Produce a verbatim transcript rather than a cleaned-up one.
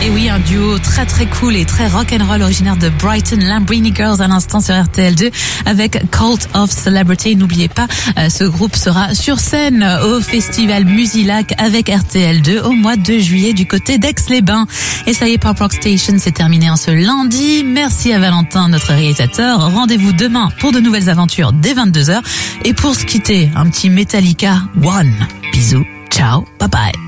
Et oui, un duo très très cool et très rock'n'roll originaire de Brighton, Lamborghini Girls à l'instant sur R T L deux avec Cult of Celebrity. N'oubliez pas, ce groupe sera sur scène au festival Musilac avec R T L deux au mois de juillet du côté d'Aix-les-Bains. Et ça y est, Pop Rock Station, c'est terminé en ce lundi. Merci à Valentin, notre réalisateur. Rendez-vous demain pour de nouvelles aventures dès vingt-deux heures. Et pour se quitter, un petit Metallica One. Bisous, ciao, bye bye.